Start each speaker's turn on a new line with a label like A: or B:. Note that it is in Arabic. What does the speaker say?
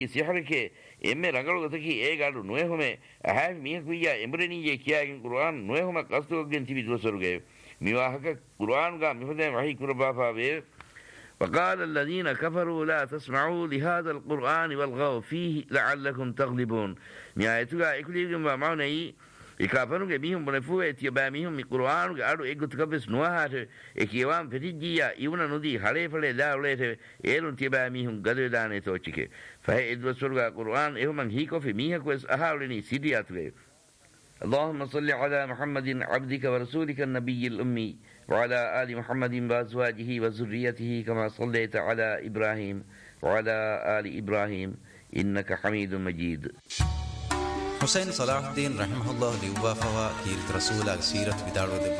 A: siharike emme ragalu gataki e galu noehome ahai mihkuya emreni ye kiyagen Qur'an noehome qastugen tibi dosoruge miwahaka Qur'an ga mihode wahi kurbafa be وقال الذين كفروا لا تسمعوا لهذا القرآن والغوا فيه لعلكم تغلبون ميايتوغا اكليغم ماوناي ikapanu ke bihum bonefu etiaba mihum mi Qur'an ga adu egut kabes noahate ekiwan petigia iuna nudi hale fale daulete elun tiaba mihum gadu dane tochike fa edwa surga Qur'an ehuman hiko fi miha kwes ahawleni sidiatwe اللهم صل على محمد عبدك ورسولك النبي الأمي وعلى آل محمد وأزواجه وذريته كما صليت على إبراهيم وعلى آل إبراهيم إنك حميد مجيد
B: حسين صلاح الدين رحمه الله ليوافوا كيرت رسول سيرة بدارو